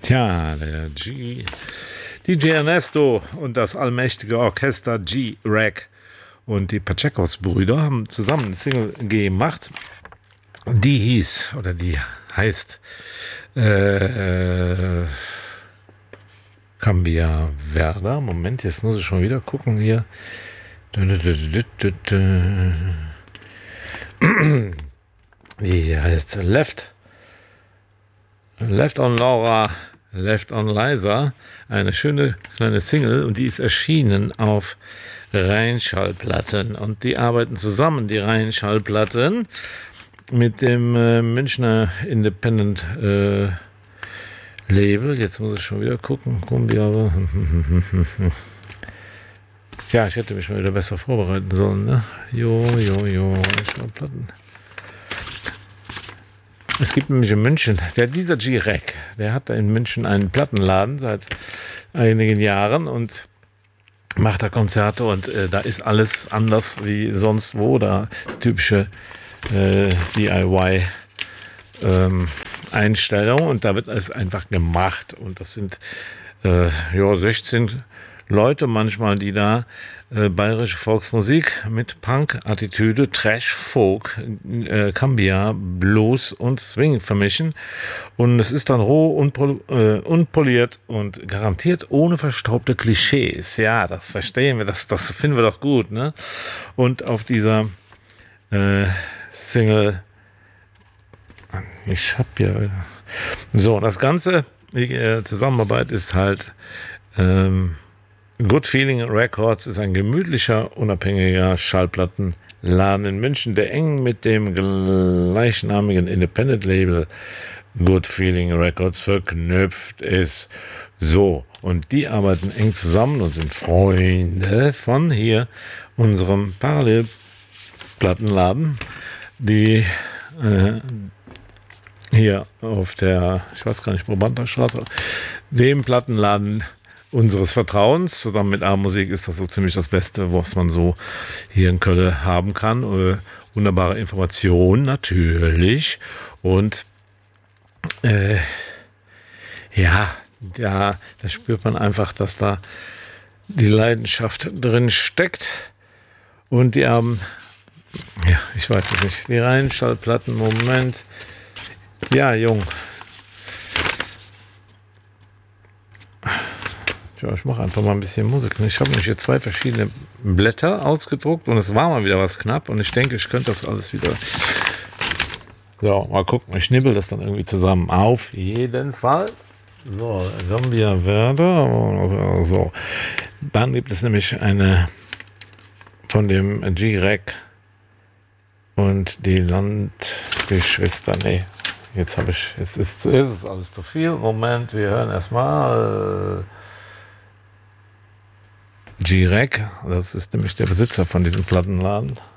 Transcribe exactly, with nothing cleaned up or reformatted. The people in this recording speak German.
Tja, der G, D J Ernesto und das allmächtige Orchester G-Rack und die Pachecos-Brüder haben zusammen eine Single gemacht, die hieß, oder die heißt äh, äh, Cambia Verda. Moment, jetzt muss ich schon wieder gucken hier. Die heißt Left Left on Laura, Left on Liza, eine schöne kleine Single, und die ist erschienen auf Rheinschallplatten, und die arbeiten zusammen, die Rheinschallplatten, mit dem äh, Münchner Independent äh, Label. Jetzt muss ich schon wieder gucken, Kumbia. Tja, ich hätte mich mal wieder besser vorbereiten sollen, ne? Jo, jo, jo, Rheinschallplatten. Es gibt nämlich in München, der, dieser G-Rack, der hat in München einen Plattenladen seit einigen Jahren und macht da Konzerte, und äh, da ist alles anders wie sonst wo, da typische äh, D I Y ähm, Einstellung, und da wird es einfach gemacht, und das sind äh, ja, sechzehn Leute manchmal, die da äh, bayerische Volksmusik mit Punk-Attitüde, Trash, Folk, äh, Cambia, Blues und Swing vermischen, und es ist dann roh, unpol- äh, unpoliert und garantiert ohne verstaubte Klischees. Ja, das verstehen wir, das, das finden wir doch gut, ne? Und auf dieser äh, Single, ich hab ja so, das Ganze, die äh, Zusammenarbeit ist halt ähm, Good Feeling Records ist ein gemütlicher, unabhängiger Schallplattenladen in München, der eng mit dem gleichnamigen Independent-Label Good Feeling Records verknüpft ist. So, und die arbeiten eng zusammen und sind Freunde von hier, unserem Parallelplattenladen, die äh, hier auf der, ich weiß gar nicht, Brabanter Straße, dem Plattenladen unseres Vertrauens. Zusammen mit A-Musik ist das so ziemlich das Beste, was man so hier in Köln haben kann. Äh, wunderbare Informationen natürlich. Und äh, ja, da, da spürt man einfach, dass da die Leidenschaft drin steckt. Und die haben, ja, ich weiß es nicht, die Rheinschallplatten, Moment. Ja, Jung. Ja, ich mache einfach mal ein bisschen Musik. Ich habe nämlich hier zwei verschiedene Blätter ausgedruckt, und es war mal wieder was knapp, und ich denke, ich könnte das alles wieder. So, mal gucken. Ich schnibbel das dann irgendwie zusammen. Auf jeden Fall. So, Cambia Verda. So. Dann gibt es nämlich eine von dem G-Rack und die Landgeschwister. Nee, jetzt habe ich. Jetzt ist, jetzt ist alles zu viel. Moment, wir hören erstmal. Äh, G-Rack, das ist nämlich der Besitzer von diesem Plattenladen.